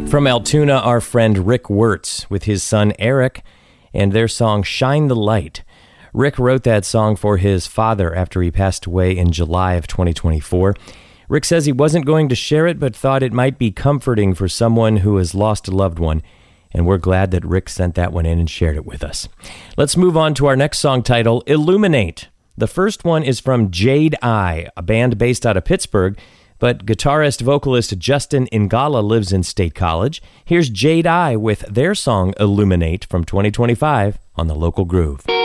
From Altoona, our friend Rick Wirtz with his son Eric and their song Shine the Light. Rick wrote that song for his father after he passed away in July of 2024. Rick says he wasn't going to share it, but thought it might be comforting for someone who has lost a loved one. And we're glad that Rick sent that one in and shared it with us. Let's move on to our next song title, Illuminate. The first one is from Jade Eye, a band based out of Pittsburgh, but guitarist-vocalist Justin Ingala lives in State College. Here's Jade Eye with their song Illuminate from 2025 on The Local Groove.